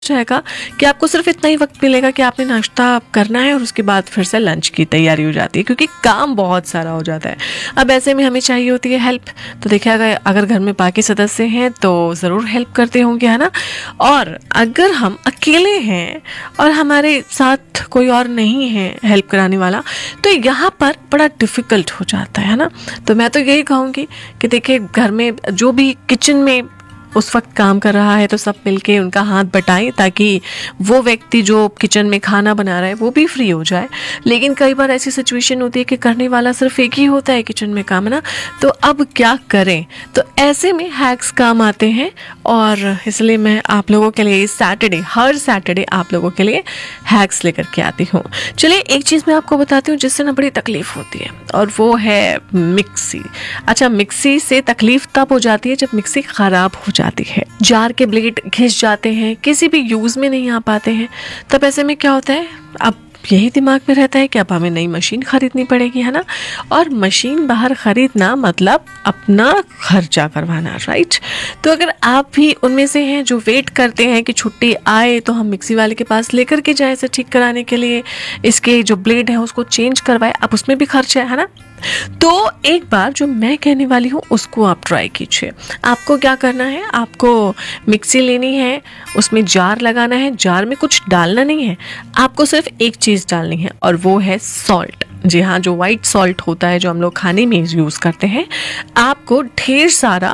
रहेगा कि आपको सिर्फ इतना ही वक्त मिलेगा कि आपने नाश्ता करना है और उसके बाद फिर से लंच की तैयारी हो जाती है, क्योंकि काम बहुत सारा हो जाता है। अब ऐसे में हमें चाहिए होती है हेल्प। तो देखिए अगर घर में बाकी सदस्य हैं तो ज़रूर हेल्प करते होंगे, है ना। और अगर हम अकेले हैं और हमारे साथ कोई और नहीं है हेल्प कराने वाला, तो यहाँ पर बड़ा डिफ़िकल्ट हो जाता है ना। तो मैं तो यही कहूँगी कि देखिए घर में जो भी किचन में उस वक्त काम कर रहा है तो सब मिलके उनका हाथ बटाएं, ताकि वो व्यक्ति जो किचन में खाना बना रहा है वो भी फ्री हो जाए। लेकिन कई बार ऐसी सिचुएशन होती है कि करने वाला सिर्फ एक ही होता है किचन में काम, ना। तो अब क्या करें? तो ऐसे में हैक्स काम आते हैं, और इसलिए मैं आप लोगों के लिए हर सैटरडे आप लोगों के लिए हैक्स लेकर के आती हूँ। चलिए एक चीज़ मैं आपको बताती हूँ जिससे ना बड़ी तकलीफ होती है, और वो है मिक्सी। अच्छा, मिक्सी से तकलीफ तब हो जाती है जब मिक्सी ख़राब हो जाती है, जार के ब्लेड घिस जाते हैं, किसी भी यूज़ में नहीं आ पाते हैं। तब ऐसे में क्या होता है, अब यही दिमाग में रहता है कि अब हमें नई मशीन खरीदनी पड़ेगी, है ना। और मशीन बाहर खरीदना मतलब अपना खर्चा करवाना, राइट। तो अगर आप भी उनमें से हैं जो वेट करते हैं कि छुट्टी आए तो हम मिक्सी वाले के पास लेकर के जाएं इसे ठीक कराने के लिए, इसके जो ब्लेड है उसको चेंज करवाए, अब उसमें भी खर्चा है ना। तो एक बार जो मैं कहने वाली हूँ उसको आप ट्राई कीजिए। आपको क्या करना है, आपको मिक्सी लेनी है, उसमें जार लगाना है, जार में कुछ डालना नहीं है, आपको सिर्फ एक चीज़ डालनी है और वो है सॉल्ट। जी हाँ, जो वाइट सॉल्ट होता है जो हम लोग खाने में यूज़ करते हैं। आपको ढेर सारा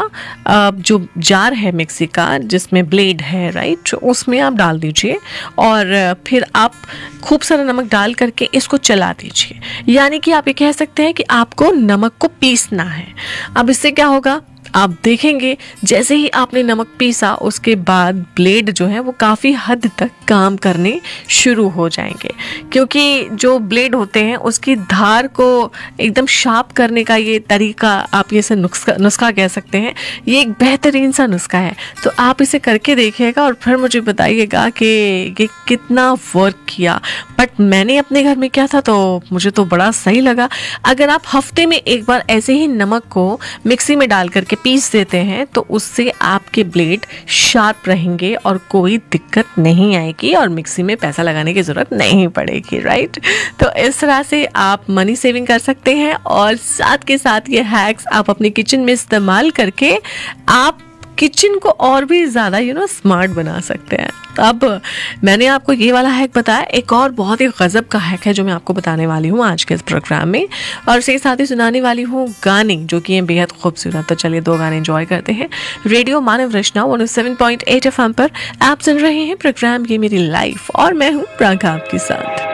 जो जार है मिक्सी का जिसमें ब्लेड है, राइट, उसमें आप डाल दीजिए और फिर आप खूब सारा नमक डाल करके इसको चला दीजिए। यानी कि आप ये कह सकते हैं कि आपको नमक को पीसना है। अब इससे क्या होगा, आप देखेंगे जैसे ही आपने नमक पीसा उसके बाद ब्लेड जो है वो काफ़ी हद तक काम करने शुरू हो जाएंगे, क्योंकि जो ब्लेड होते हैं उसकी धार को एकदम शार्प करने का ये तरीका, आप ये से नुस्खा कह सकते हैं, ये एक बेहतरीन सा नुस्खा है। तो आप इसे करके देखिएगा और फिर मुझे बताइएगा कि ये कितना वर्क किया। बट मैंने अपने घर में किया था तो मुझे तो बड़ा सही लगा। अगर आप हफ्ते में एक बार ऐसे ही नमक को मिक्सी में डाल करके पीस देते हैं तो उससे आपके ब्लेड शार्प रहेंगे और कोई दिक्कत नहीं आएगी और मिक्सी में पैसा लगाने की ज़रूरत नहीं पड़ेगी, राइट। तो इस तरह से आप मनी सेविंग कर सकते हैं और साथ के साथ ये हैक्स आप अपने किचन में इस्तेमाल करके आप किचन को और भी ज़्यादा स्मार्ट बना सकते हैं। तो अब मैंने आपको ये वाला हैक बताया, एक और बहुत ही गज़ब का हैक है जो मैं आपको बताने वाली हूँ आज के इस प्रोग्राम में, और इसके साथ ही सुनाने वाली हूँ गाने जो कि हैं बेहद खूबसूरत। तो चलिए 2 गाने एंजॉय करते हैं। रेडियो मानव रचना 107.8 FM पर आप सुन रहे हैं प्रोग्राम ये मेरी लाइफ, और मैं हूँ प्रागा आपके साथ।